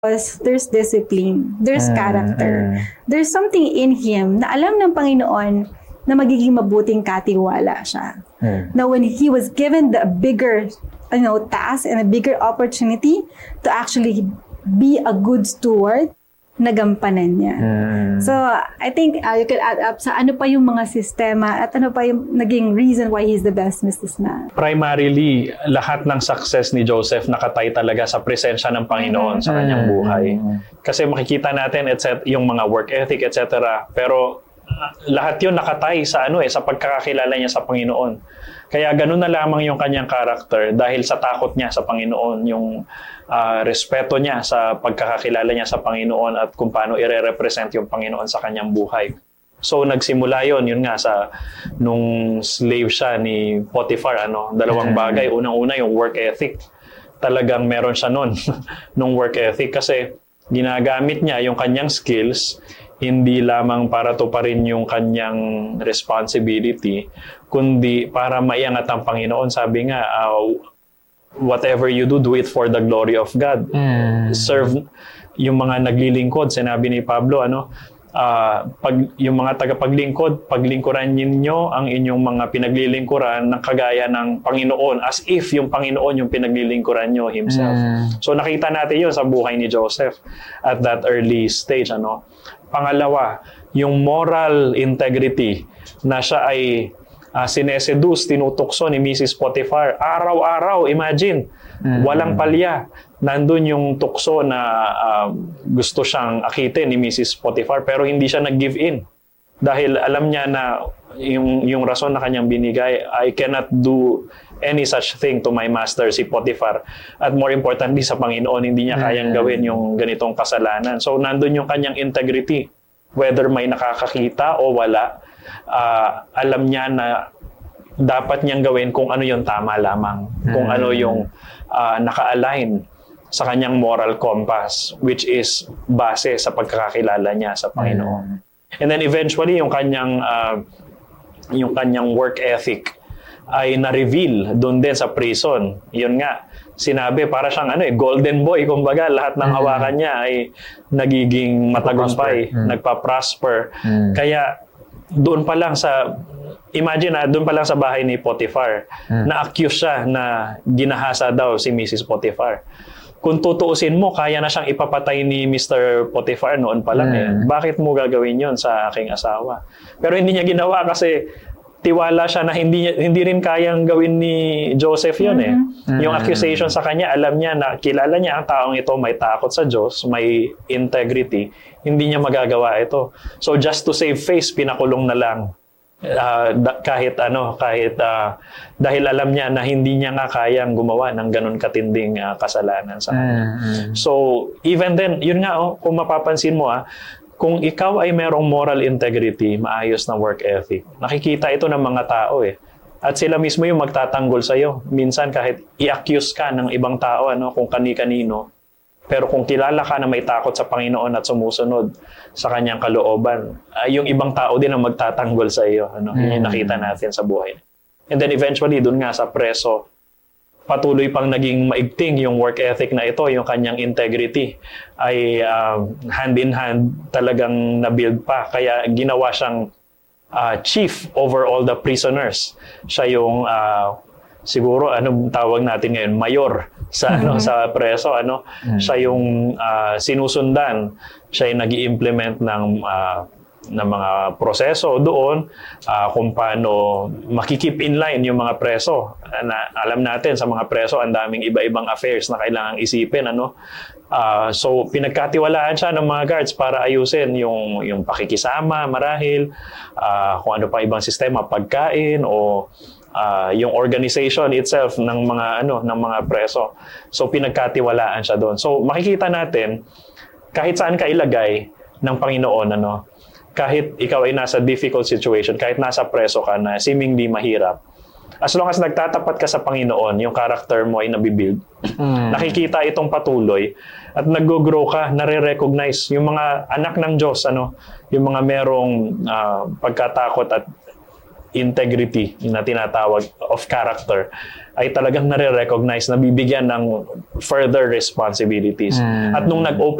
There's discipline, there's character, there's something in him na alam ng Panginoon na magiging mabuting katiwala siya. Now when he was given the bigger task and a bigger opportunity to actually be a good steward, nagampanan niya. So, I think you can add up sa ano pa yung mga sistema at ano pa yung naging reason why he's the best businessman. Primarily, lahat ng success ni Joseph nakatay talaga sa presensya ng Panginoon sa kanyang buhay. Kasi makikita natin yung mga work ethic, etc. Pero lahat yun nakatay sa sa pagkakakilala niya sa Panginoon. Kaya ganun na lamang yung kanyang character dahil sa takot niya sa Panginoon, yung respeto niya sa pagkakakilala niya sa Panginoon at kung paano ire-represent yung Panginoon sa kanyang buhay. So nagsimula yun nga nung slave siya ni Potiphar, dalawang bagay. Unang-una yung work ethic. Talagang meron siya nun nung work ethic kasi ginagamit niya yung kanyang skills hindi lamang para tuparin yung kanyang responsibility, kundi para maiangat ang Panginoon. Sabi nga, whatever you do, do it for the glory of God. Serve yung mga naglilingkod. Sinabi ni Pablo, pag yung mga tagapaglingkod, paglingkuran ninyo ang inyong mga pinaglilingkuran ng kagaya ng Panginoon, as if yung Panginoon yung pinaglilingkuran nyo himself. So nakita natin yun sa buhay ni Joseph at that early stage. Pangalawa, yung moral integrity na siya ay sineseduce, tinutukso ni Mrs. Potiphar. Araw-araw, imagine, walang palya. Nandun yung tukso na gusto siyang akitin ni Mrs. Potiphar pero hindi siya nag-give in. Dahil alam niya na yung rason na kanyang binigay, I cannot do any such thing to my master, si Potiphar. At more importantly, sa Panginoon, hindi niya kayang gawin yung ganitong kasalanan. So, nandun yung kanyang integrity. Whether may nakakakita o wala, alam niya na dapat niyang gawin kung ano yung tama lamang. Kung ano yung naka-align sa kanyang moral compass, which is base sa pagkakakilala niya sa Panginoon. And then eventually, yung kanyang work ethic ay na-reveal doon din sa prison. Yun nga, sinabi para siyang golden boy, kumbaga lahat ng hawakan niya ay nagiging matagumpay, nagpa-prosper. Kaya doon pa lang doon pa lang sa bahay ni Potiphar, na-accuse siya na ginahasa daw si Mrs. Potiphar. Kung tutuusin mo, kaya na siyang ipapatay ni Mr. Potiphar noon pa lang. Bakit mo gagawin yon sa aking asawa? Pero hindi niya ginawa kasi tiwala siya na hindi rin kayang gawin ni Joseph yun Yung accusation sa kanya, alam niya na kilala niya ang taong ito, may takot sa Diyos, may integrity, hindi niya magagawa ito. So just to save face, pinakulong na lang. Dahil alam niya na hindi niya nga kayang gumawa ng ganun katinding kasalanan sa kanya. So even then, yun nga kung mapapansin mo kung ikaw ay merong moral integrity, maayos na work ethic, nakikita ito ng mga tao At sila mismo yung magtatanggol sa'yo. Minsan kahit i-accuse ka ng ibang tao, kung kani-kanino, pero kung kilala ka na may takot sa Panginoon at sumusunod sa kanyang kalooban, yung ibang tao din ang magtatanggol sa iyo. Yun yung nakita natin sa buhay. And then eventually, dun nga sa preso, patuloy pang naging maigting yung work ethic na ito, yung kanyang integrity ay hand in hand talagang na-build pa. Kaya ginawa siyang chief over all the prisoners. Siya yung siguro anong tawag natin ngayon, mayor sa sa preso, siya yung sinusundan, siya yung nag-i-implement ng mga proseso doon, kung paano makikip in line yung mga preso. Alam natin sa mga preso ang daming iba-ibang affairs na kailangang isipin, so pinagkatiwalaan siya ng mga guards para ayusin yung pakikisama marahil, kung ano pa ibang sistema, pagkain o yung organization itself ng mga preso. So pinagkatiwalaan siya doon. So makikita natin kahit saan ka ilagay ng Panginoon, kahit ikaw ay nasa difficult situation, kahit nasa preso ka na seemingly mahirap, as long as nagtatapat ka sa Panginoon, yung character mo ay nabibuild. Nakikita itong patuloy at nag-grow ka, nare-recognize yung mga anak ng Diyos, yung mga merong pagkatakot at integrity na tinatawag of character ay talagang nare-recognize na bibigyan ng further responsibilities. At nung nag-open